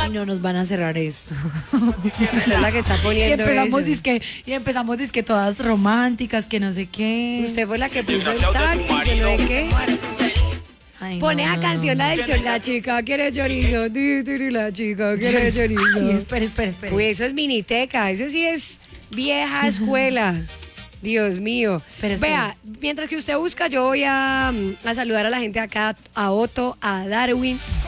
no nos van a cerrar esto. Usted es la que está poniendo eso. Y empezamos disque todas románticas, que no sé qué. Usted fue la que puso el taxi, que no sé qué. Ay, Pone no, la no, canción, no. la chica quiere chorizo, la chica quiere chorizo. Ay, espere. Uy, eso es miniteca, eso sí es vieja escuela. Dios mío. Espere. Vea, mientras que usted busca, yo voy a saludar a la gente acá, a Otto, a Darwin,